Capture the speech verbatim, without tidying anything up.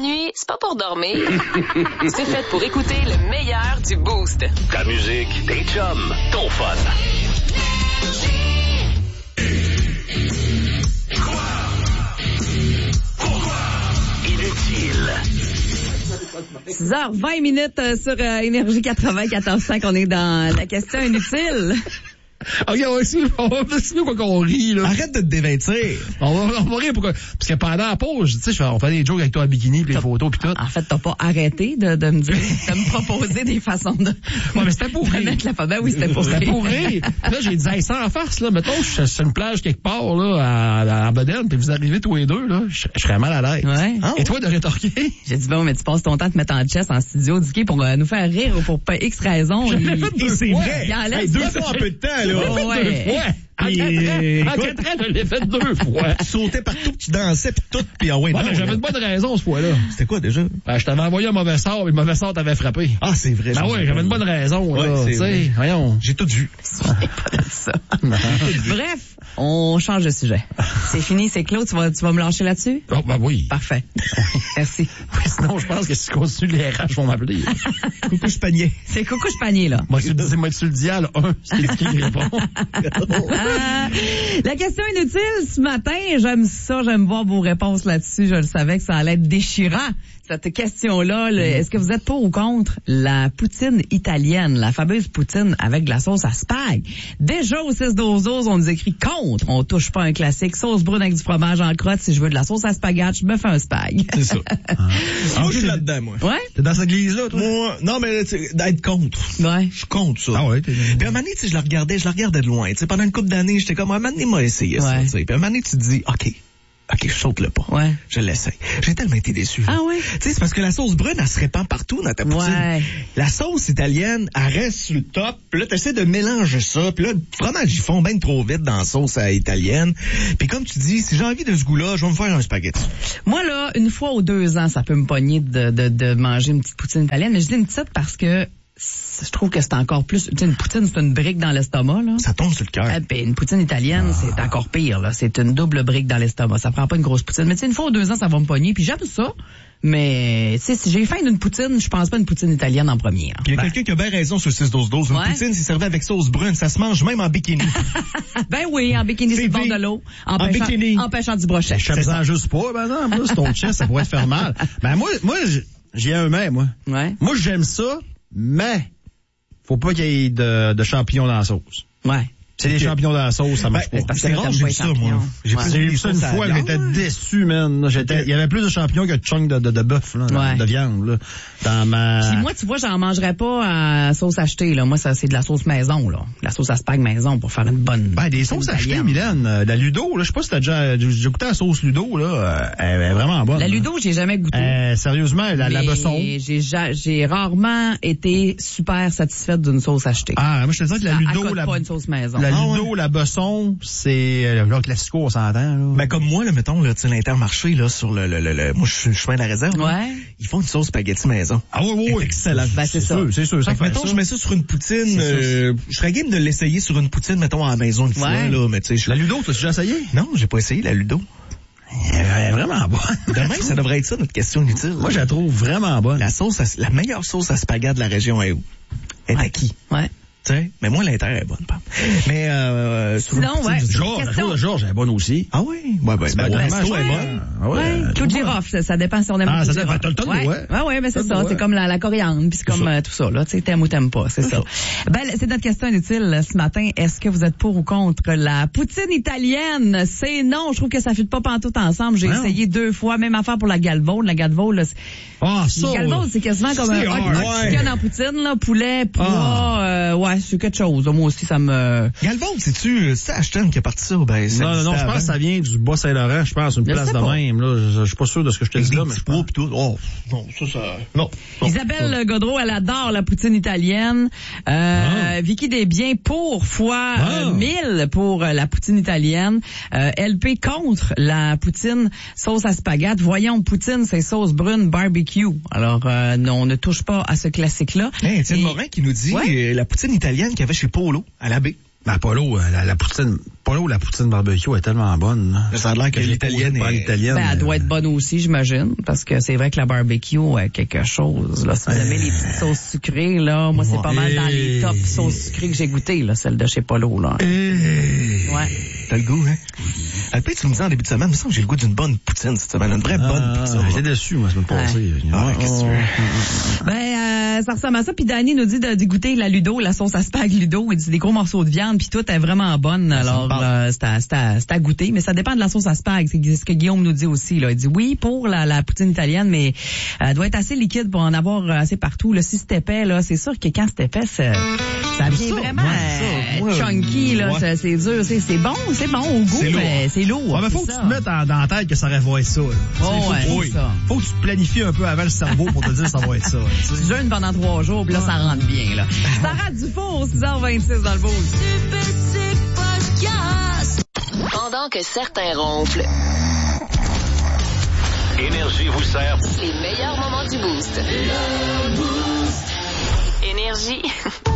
nuit, c'est pas pour dormir. C'est fait pour écouter le meilleur du Boost. Ta musique, tes chums, ton fun. Inutile. six heures vingt minutes sur euh, Énergie quatre-vingt-quatorze cinq. On est dans la question inutile. OK, on va essayer, on va essayer quoi qu'on rit, là. Arrête de te dévêtir. On va, on va rire pourquoi? Parce que pendant la pause, tu sais, on fait des jokes avec toi en bikini pis les photos pis tout. En fait, t'as pas arrêté de, de me dire, de me proposer des façons de. Ouais, mais c'était pour rire. Mettre la ben oui, c'était pour rire. C'était pour rire. Là, j'ai dit, hey, ça en farce, là. Mettons, je suis sur une plage quelque part, là, à, à Bedaine, pis vous arrivez tous les deux, là. Je, je serais mal à l'aise. Ouais. Ah, et toi, de rétorquer? J'ai dit, bon, mais tu passes ton temps à te mettre en chest en studio, Dicky, pour euh, nous faire rire ou pour pas X raison. Je l'ai il... fait deux Et c'est fois. vrai. Il enlève Hey, deux ça. fois en peu de temps, là. Oh, ouais. Ouais. En Et, quatre ans, en écoute, quatre ans, je l'ai fait deux fois. Tu sautais partout, tu dansais, puis tout, puis ah ouais, Ouais, non, mais j'avais là. une bonne raison, ce fois-là. C'était quoi, déjà? Ben, je t'avais envoyé un mauvais sort, mais le mauvais sort t'avait frappé. Ah, c'est vrai. Ben je ouais, me j'avais une rappelle. bonne raison, Ouais, là. c'est Tu vrai. sais, voyons. J'ai tout vu. Ça. Bref, on change de sujet. C'est fini, c'est clos. Tu vas, tu vas me lâcher là-dessus? Oh, ben oui. Parfait. Merci. Sinon, je pense que si je continue, les R H vont m'appeler. Coucou, je panier. C'est Coucou je panier, là. Moi, tu le moi, tu le dial, un, c'est qui qui répond. Ah, la question inutile ce matin, j'aime ça, j'aime voir vos réponses là-dessus. Je le savais que ça allait être déchirant. Cette question-là, le, est-ce que vous êtes pour ou contre la poutine italienne, la fameuse poutine avec de la sauce à spag? Déjà au six douze douze, on nous écrit contre. On touche pas un classique. Sauce brune avec du fromage en crotte. Si je veux de la sauce à spaghette, je me fais un spag. C'est ça. Ah. Moi, je suis là-dedans, moi. Ouais? T'es dans cette église-là, toi? Moi, non, mais tu sais, d'être contre. Ouais. Je suis contre ça. Ah ouais, t'es... Puis un moment donné, tu sais, je le regardais, je le regardais de loin. Tu sais, pendant une couple d'années, j'étais comme, un moment donné, moi, essayé ça. Ouais. Tu sais. Puis un moment donné, tu te dis, OK, OK, je saute le pas. Ouais. Je l'essaye. J'ai tellement été déçu. là. Ah ouais? Tu sais, c'est parce que la sauce brune, elle se répand partout dans ta poutine. Ouais. La sauce italienne, elle reste sur le top. Puis là, t'essaies de mélanger ça. Puis là, le fromage, ils font bien trop vite dans la sauce à italienne. Puis comme tu dis, si j'ai envie de ce goût-là, je vais me faire un spaghetti. Moi, là, une fois ou deux ans, ça peut me pogner de, de, de manger une petite poutine italienne. Mais je dis une petite parce que je trouve que c'est encore plus... Tu sais, une poutine, c'est une brique dans l'estomac, là. Ça tombe sur le cœur. Ah, ben, une poutine italienne, ah. c'est encore pire, là. C'est une double brique dans l'estomac. Ça prend pas une grosse poutine. Mais tu sais, une fois ou deux ans, ça va me pogner. Puis j'aime ça. Mais, tu sais, si j'ai faim d'une poutine, je pense pas une poutine italienne en premier. Il y a Ben. quelqu'un qui a bien raison sur le six douze douze. Une Ouais. poutine, c'est servi avec sauce brune. Ça se mange même en bikini. Ben oui, en bikini sur le bord de l'eau. En, En pêchant, bikini. en pêchant du brochet. Je te sens juste pas, ben non, moi, c'est ton chest, ça pourrait te faire mal. Ben moi, moi, j'ai un mais, moi. Ouais. Moi, j'aime ça, mais faut pas qu'il y ait de, de champignons dans la sauce. Ouais. C'est des champignons dans la sauce, ça marche Ben, pas. c'est rare, j'ai vu ça, moi. J'ai Ouais. pris J'ai des vu ça une sauces à fois, la j'étais viande. déçu, man. J'étais, il y avait plus de champignons que de chunks de, de, de bœuf, là, Ouais. de viande, là, dans ma... Puis moi, tu vois, j'en mangerais pas à sauce achetée, là. Moi, ça, c'est de la sauce maison, là. De la sauce à spag maison pour faire une bonne. Ben, des sauces achetées, Mylène. Euh, la Ludo, là, je sais pas si t'as déjà, j'ai goûté la sauce Ludo, là, euh, elle est vraiment bonne. La là. Ludo, j'ai jamais goûté. Euh, sérieusement, la, la Mais besson. J'ai, ja- j'ai rarement été super satisfaite d'une sauce achetée. Ah, moi, je te dis que la Ça Ludo, accote la, pas une sauce maison. la Ah, Ludo, la besson, c'est, euh, là, classico, on s'entend, là. Ben, comme moi, là, mettons, là, tu sais, l'Intermarché, là, sur le, le, le, le moi, je suis chemin de la réserve. là. Ouais. Ils font une sauce spaghetti maison. Ah oui, oui, oui. Excellent. Ben, c'est ça. sûr, c'est sûr, ça Fait que, fait mettons, ça. je mets ça sur une poutine, C'est ça. euh, je serais game de l'essayer sur une poutine, mettons, à la maison une fois, Ouais. là, mais tu sais, je... La Ludo, t'as déjà essayé? Non, j'ai pas essayé la Ludo. Elle est vraiment bonne. Demain, ça devrait être ça, notre question inutile. Moi, je la trouve vraiment bonne. La sauce, à- la meilleure sauce à spaghetti de la région est où? Elle est à qui? Ouais. Tu sais, mais moi, l'intérêt est bonne, pas. Mais, euh, sur une Sinon, poutine, ouais. je dis- Georges, la Question. sauce de Georges, elle est bonne aussi. Ah oui? Ouais, ben, ben, Ben, au vraiment, resto, elle est ouais. bonne. Ah ouais, Ouais, euh, clou de girofle, ça, ça dépend si on aime Ah, le ça clou de dépend, girofle. t'as le temps de ouais. ouais. ouais, ouais, mais c'est T'as le ça. droit. C'est comme la, la coriandre, puis c'est comme euh, tout ça, là. Tu sais, t'aimes ou t'aimes pas, c'est ça. Ben, c'est notre question inutile ce matin. Est-ce que vous êtes pour ou contre la poutine italienne? C'est non. Je trouve que ça fit pas pantoute ensemble. J'ai Ouais. essayé deux fois, même affaire pour la galvaude. La galvaude, là, c'est- Ah, ça. la galvaude, ouais. c'est quasiment comme un C'est hot, hard. hot chicken en poutine, là. Poulet, pois, Ah. euh, ouais, c'est quelque chose. Moi aussi, ça me... Galvaude, c'est-tu, c'est Ashton qui a parti ça ou ben, ça Non, non, non, existait je pense que ça vient du Bas-Saint-Laurent, je pense, une Je place sais de pas. même, là. Je, je suis pas sûr de ce que je te avec dis des là, mais petits je pois pense. pis tout. Oh, non, ça, ça, non. non. Isabelle Godreau, elle adore la poutine italienne. Euh, Ah. Vicky Desbiens pour fois Ah. euh, mille pour euh, la poutine italienne. Euh, L P contre la poutine sauce à spaghetti. Voyons, poutine, c'est sauce brune barbecue. Alors, euh, non, on ne touche pas à ce classique-là. Hey, Étienne Et- Morin qui nous dit Ouais. euh, la poutine italienne qu'il y avait chez Polo, à la baie. Ben, Polo, la, la poutine, Polo, la poutine barbecue est tellement bonne. Là. Ça a l'air que l'italienne est... l'italienne. Ben, elle doit être bonne aussi, j'imagine, parce que c'est vrai que la barbecue a quelque chose. Là, si vous aimez les petites sauces sucrées, là, moi, c'est pas mal dans les top sauces sucrées que j'ai goûtées, là, celle de chez Polo, là. Ouais. T'as le goût, hein? Alpé, tu me disais en début de semaine, il me semble que j'ai le goût d'une bonne poutine cette semaine, une vraie ah, bonne poutine. J'étais déçu, moi, la semaine passée. Ah, ouais, qu'est-ce que tu veux? Ben, euh, ça ressemble à ça. Puis Danny nous dit de, de goûter la Ludo, la sauce à spag Ludo. Il dit des gros morceaux de viande, puis tout est vraiment bonne. Alors, euh, c'est à, c'est à, c'est à goûter. Mais ça dépend de la sauce à spag. C'est ce que Guillaume nous dit aussi, là. Il dit oui pour la, la poutine italienne, mais elle euh, doit être assez liquide pour en avoir assez partout. Là, si c'est épais, là, c'est sûr que quand c'est épais, ça, ça vient ça, vraiment ouais, euh, ça, ouais, chunky, là. ouais. C'est, c'est dur. C'est, c'est bon, c'est bon au goût, C'est mais c'est lourd. Ouais, mais faut que tu te mettes en, dans la tête que ça va être ça. Là. Oh, faut, ouais, faut, c'est ça. faut que tu te planifies un peu avant le cerveau pour te dire que ça va être ça. Tu jeûnes pendant trois jours, puis là, ça rentre bien, là. Sarah Dufour, six heures vingt-six dans le beau. Pendant que certains ronflent, Énergie vous sert. les meilleurs moments du boost. Énergie.